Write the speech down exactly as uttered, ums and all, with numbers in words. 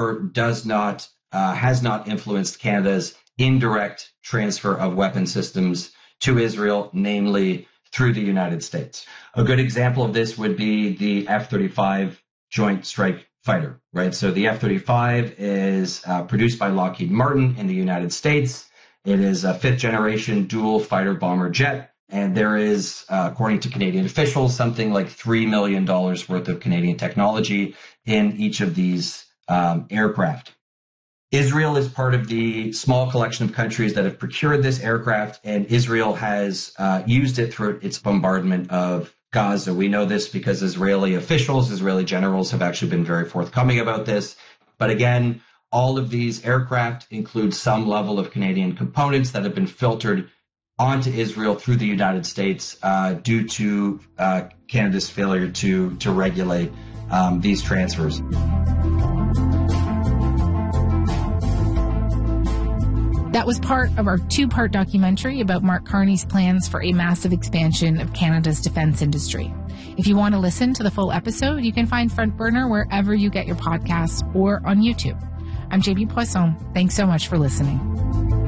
however, does not, uh, has not influenced Canada's indirect transfer of weapon systems to Israel, namely through the United States. A good example of this would be the F thirty-five Joint Strike Fighter, right? So the F thirty-five is uh, produced by Lockheed Martin in the United States. It is a fifth generation dual fighter bomber jet. And there is, uh, according to Canadian officials, something like three million dollars worth of Canadian technology in each of these um, aircraft. Israel is part of the small collection of countries that have procured this aircraft, and Israel has uh, used it through its bombardment of Gaza. We know this because Israeli officials, Israeli generals have actually been very forthcoming about this. But again, all of these aircraft include some level of Canadian components that have been filtered onto Israel through the United States uh, due to uh, Canada's failure to, to regulate um, these transfers. That was part of our two-part documentary about Mark Carney's plans for a massive expansion of Canada's defense industry. If you want to listen to the full episode, you can find Front Burner wherever you get your podcasts or on YouTube. I'm J B Poisson. Thanks so much for listening.